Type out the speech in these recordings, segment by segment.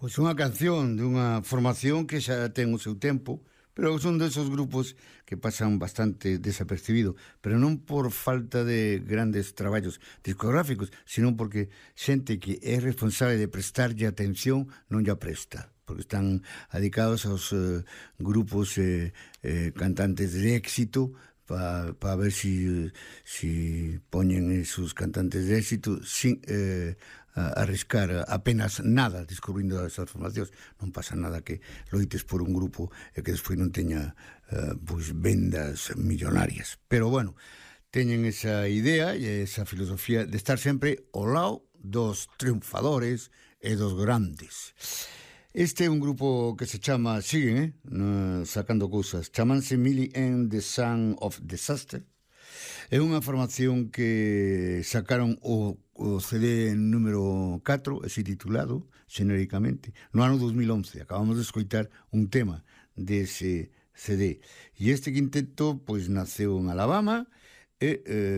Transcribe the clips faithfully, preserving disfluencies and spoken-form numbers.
Pois unha canción dunha formación que xa ten o seu tempo, pero son desos grupos que pasan bastante desapercibido, pero non por falta de grandes traballos discográficos, sino porque xente que é responsable de prestarlle atención non lla presta, porque están dedicados aos eh, grupos eh, eh, cantantes de éxito, para pa ver si, si poñen esos cantantes de éxito sin eh, arriscar apenas nada descubrindo esas formacións. Non pasa nada que loites por un grupo e que despois non teña eh, pois vendas millonarias, pero bueno, teñen esa idea e esa filosofía de estar sempre ao lado dos triunfadores e dos grandes. Este é un grupo que se chama, siguen, eh, no, sacando cousas, chamanse Millie and the Son of Disaster. É unha formación que sacaron o, o C D número catro, así titulado, xenéricamente, no ano dos mil once. Acabamos de escoitar un tema dese C D. E este quinteto, pois, naceu en Alabama e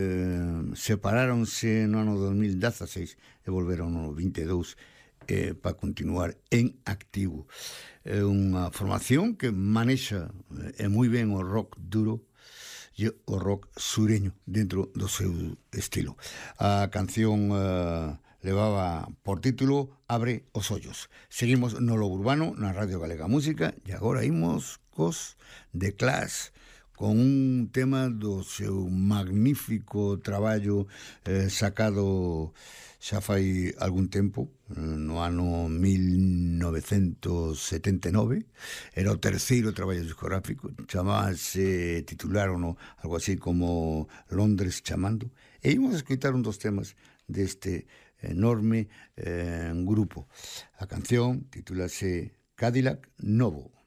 eh, separáronse no ano dos mil dezaseis e volveron no vinte e dous Eh, para continuar en activo. É unha formación que manexa eh, moi ben o rock duro e o rock sureño dentro do seu estilo. A canción eh, levaba por título Abre os ollos. Seguimos no Lobo Urbano, na Radio Galega Música, e agora imos cos The Clash, con un tema do seu magnífico traballo eh, sacado xa fai algún tempo, no ano mil novecentos setenta e nove. Era o terceiro traballo discográfico, chamábase, titularon algo así como Londres chamando, e ímos a escoitar un dos temas deste enorme eh, grupo. A canción titúlase Cadillac Novo.